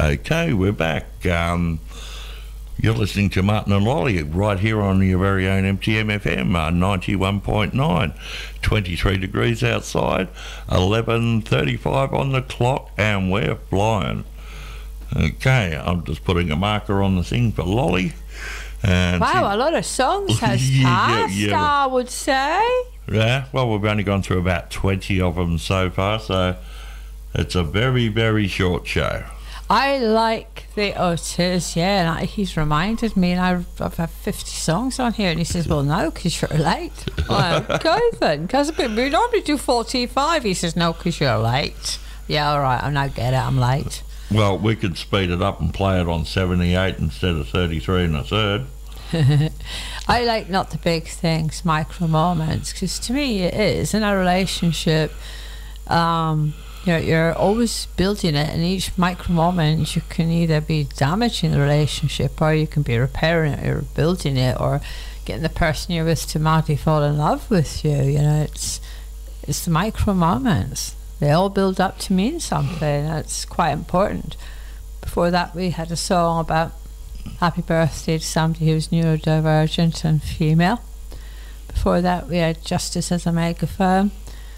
Okay, we're back. You're listening to Martin and Lolly right here on your very own MTM FM 91.9. 23 degrees outside, 11:35 on the clock, and we're flying. Okay, I'm just putting a marker on the thing for Lolly. And wow, a lot of songs has passed, I would say. Yeah, well, we've only gone through about 20 of them so far, so it's a very, very short show. I like the Otis, yeah, and he's reminded me, and I've had 50 songs on here, and he says, well, no, because you're late. Okay, then, because we normally do 45. He says, no, because you're late. Yeah, all right, I now get it, I'm late. Well, we could speed it up and play it on 78 instead of 33 and a third. I like not the big things, micro moments, because to me it is, in a relationship, you're always building it, and each micro moment you can either be damaging the relationship, or you can be repairing it, or building it, or getting the person you're with to madly fall in love with you. You know, it's the micro moments. They all build up to mean something. That's quite important. Before that, we had a song about happy birthday to somebody who's neurodivergent and female. Before that, we had Justice as a Megaphone.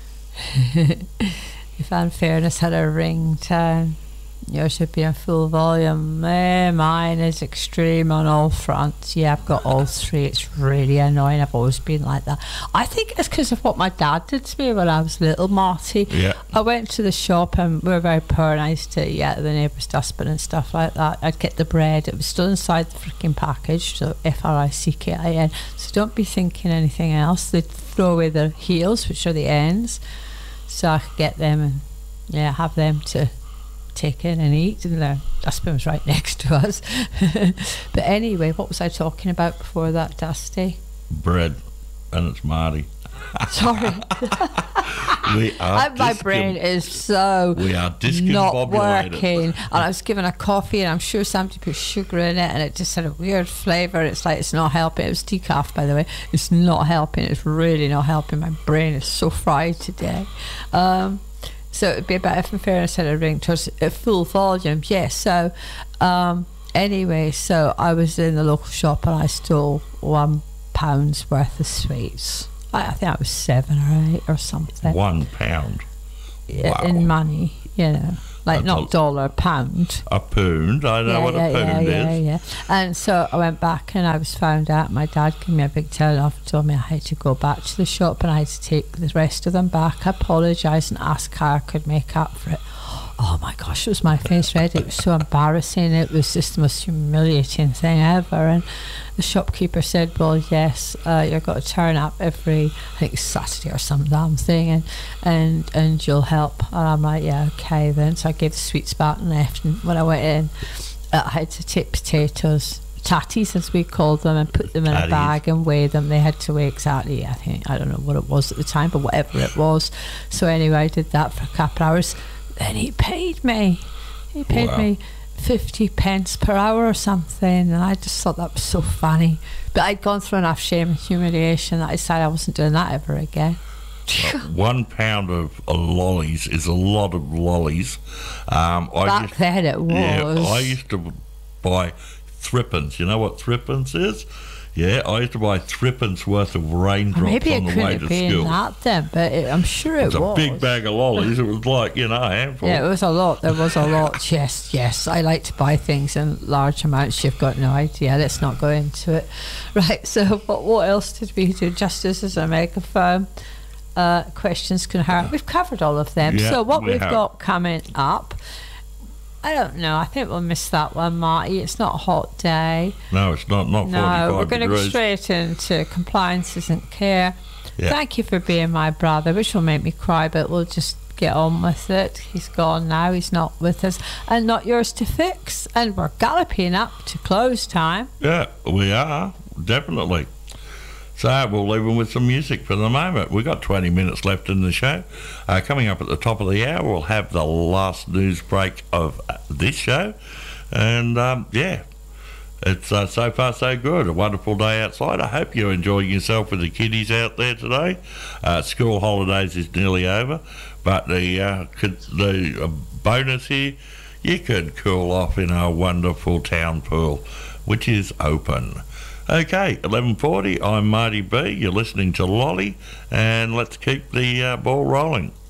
If Unfairness had a ringtone, yours should be on full volume. Mine is extreme on all fronts. Yeah, I've got all three. It's really annoying. I've always been like that. I think it's because of what my dad did to me when I was little, Marty. Yeah. I went to the shop, and we were very poor, and I used to eat out of the neighbour's dustbin and stuff like that. I'd get the bread. It was still inside the freaking package, so F-R-I-C-K-I-N. So don't be thinking anything else. They'd throw away the heels, which are the ends, so I could get them and have them to take in and eat, and the dustbin was right next to us. But anyway, what was I talking about before that, Dusty? Bread, and it's Marty. Sorry. My brain is so not working, and I was given a coffee, and I'm sure somebody put sugar in it, and it just had a weird flavour. It's like it's not helping. It was decaf, by the way. It's not helping. It's really not helping. My brain is so fried today. So it'd be about if Unfairness had a ring towards a full volume. Yes. So anyway, so I was in the local shop, and I stole £1 worth of sweets. I think I was 7 or 8 or something. £1. Wow. In money, you know, like that's not dollar, pound. A pound. I know what a pound is. Yeah. And so I went back, and I was found out. My dad gave me a big tell off and told me I had to go back to the shop, and I had to take the rest of them back. I apologised and asked how I could make up for it. Oh my gosh, it was my face red. It was so embarrassing. It was just the most humiliating thing ever. And the shopkeeper said, well, yes, you're going to turn up every, I think, Saturday or some damn thing, and you'll help. And I'm like, yeah, okay then. So I gave the sweets back and left. And when I went in, I had to take potatoes, tatties as we called them, and put them in a bag and weigh them. They had to weigh exactly, I don't know what it was at the time, but whatever it was. So anyway, I did that for a couple of hours. Then he paid me. He paid me 50 pence per hour or something, and I just thought that was so funny. But I'd gone through enough shame and humiliation that I decided I wasn't doing that ever again. £1 of lollies is a lot of lollies. Back then it was. Yeah, I used to buy threepence. You know what threepence is? Yeah, I used to buy threepence worth of raindrops on the way to school. Maybe it couldn't be that then, but I'm sure it was. It was a big bag of lollies. It was like, a handful. Yeah, it was a lot. There was a lot. Yes. I like to buy things in large amounts. You've got no idea. Let's not go into it. Right, so what else did we do? Justice as a Megaphone. Questions can hurt. We've covered all of them. Yeah, so what we've got coming up, I don't know. I think we'll miss that one, Marty. It's not a hot day. No, it's not 45 No, we're going to go degrees. straight into compliance isn't care. Yeah. Thank you for being my brother, which will make me cry, but we'll just get on with it. He's gone now. He's not with us. And not yours to fix. And we're galloping up to close time. Yeah, we are. Definitely. So we'll leave them with some music for the moment. We've got 20 minutes left in the show. Coming up at the top of the hour, we'll have the last news break of this show. And, it's so far so good. A wonderful day outside. I hope you're enjoying yourself with the kiddies out there today. School holidays is nearly over. But the bonus here, you could cool off in our wonderful town pool, which is open. Okay, 11:40, I'm Marty B, you're listening to Lolly, and let's keep the ball rolling.